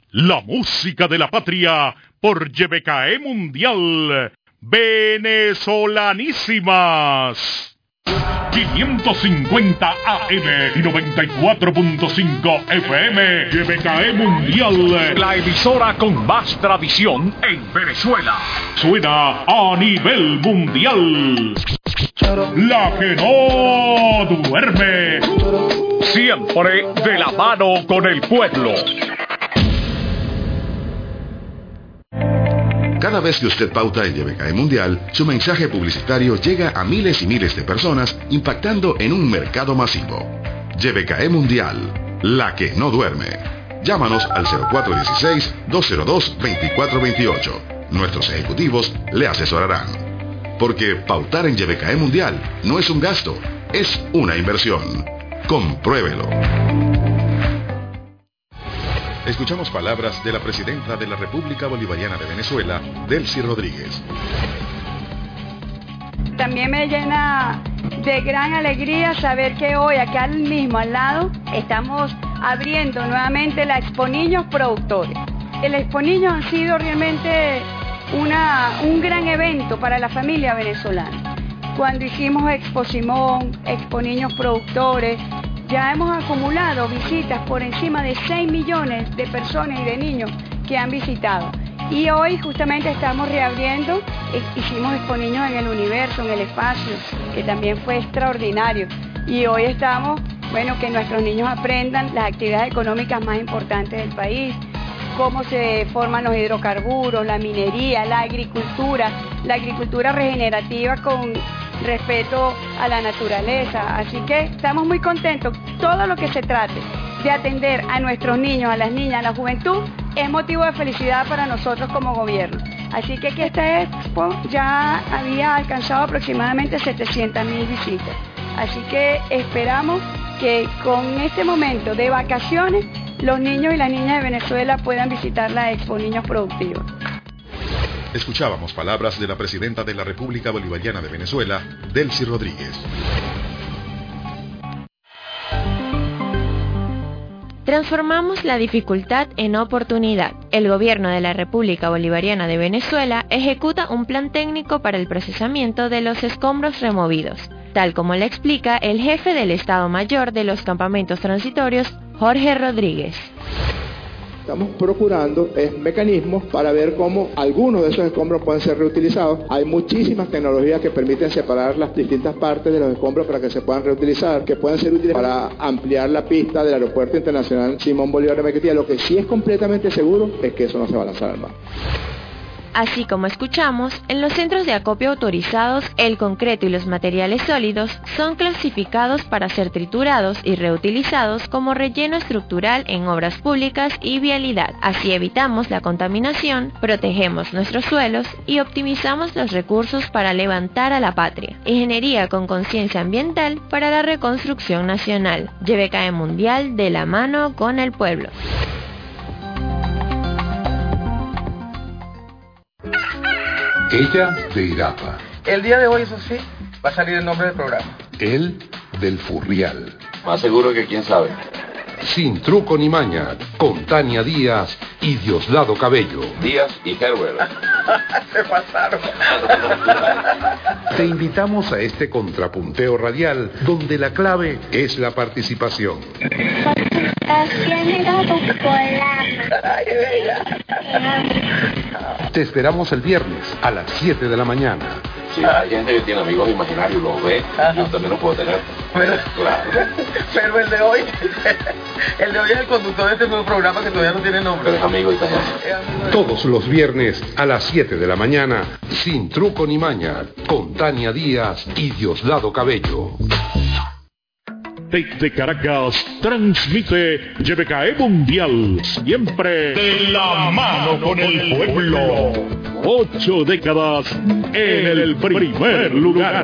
La música de la patria por YBKE Mundial. Venezolanísimas. 550 AM y 94.5 FM. YBKE Mundial. La emisora con más tradición en Venezuela. Suena a nivel mundial. La que no duerme. Siempre de la mano con el pueblo. Cada vez que usted pauta en YBKE Mundial, su mensaje publicitario llega a miles y miles de personas, impactando en un mercado masivo. YBKE Mundial, la que no duerme. Llámanos al 0416-202-2428. Nuestros ejecutivos le asesorarán. Porque pautar en YBKE Mundial no es un gasto, es una inversión. Compruébelo. Escuchamos palabras de la presidenta de la República Bolivariana de Venezuela, Delcy Rodríguez. También me llena de gran alegría saber que hoy, acá mismo al lado, estamos abriendo nuevamente la Expo Niños Productores. El Expo Niños ha sido realmente un gran evento para la familia venezolana. Cuando hicimos Expo Simón, Expo Niños Productores, ya hemos acumulado visitas por encima de 6 millones de personas y de niños que han visitado. Y hoy justamente estamos reabriendo, hicimos Expo Niños en el universo, en el espacio, que también fue extraordinario. Y hoy estamos, que nuestros niños aprendan las actividades económicas más importantes del país, cómo se forman los hidrocarburos, la minería, la agricultura regenerativa con respeto a la naturaleza. Así que estamos muy contentos. Todo lo que se trate de atender a nuestros niños, a las niñas, a la juventud, es motivo de felicidad para nosotros como gobierno. Así que esta expo ya había alcanzado aproximadamente 700.000 visitas. Así que esperamos que con este momento de vacaciones los niños y las niñas de Venezuela puedan visitar la Expo Niños Productivos. Escuchábamos palabras de la presidenta de la República Bolivariana de Venezuela, Delcy Rodríguez. Transformamos la dificultad en oportunidad. El gobierno de la República Bolivariana de Venezuela ejecuta un plan técnico para el procesamiento de los escombros removidos, tal como le explica el jefe del Estado Mayor de los Campamentos Transitorios, Jorge Rodríguez. Estamos procurando mecanismos para ver cómo algunos de esos escombros pueden ser reutilizados. Hay muchísimas tecnologías que permiten separar las distintas partes de los escombros para que se puedan reutilizar, que pueden ser útiles para ampliar la pista del Aeropuerto Internacional Simón Bolívar de Maiquetía. Lo que sí es completamente seguro es que eso no se va a lanzar al mar. Así como escuchamos, en los centros de acopio autorizados, el concreto y los materiales sólidos son clasificados para ser triturados y reutilizados como relleno estructural en obras públicas y vialidad. Así evitamos la contaminación, protegemos nuestros suelos y optimizamos los recursos para levantar a la patria. Ingeniería con conciencia ambiental para la reconstrucción nacional. YBKE Mundial de la mano con el pueblo. Ella de Irapa. El día de hoy, eso sí, va a salir el nombre del programa. Él del Furrial. Más seguro que quién sabe. Sin truco ni maña, con Tania Díaz y Diosdado Cabello. Díaz y Herbert. Se pasaron. Te invitamos a este contrapunteo radial, donde la clave es la participación. Te esperamos el viernes a las 7 de la mañana. Si hay gente que tiene amigos imaginarios, los ve, yo también los puedo tener. Claro. Pero el de hoy es el conductor de este nuevo programa que todavía no tiene nombre. Pero es amigo de esta gente. Todos los viernes a las 7 de la mañana, Sin truco ni maña, con Tania Díaz y Diosdado Cabello. Desde Caracas transmite YBKE Mundial, siempre de la mano con el pueblo. 8 décadas en el primer lugar.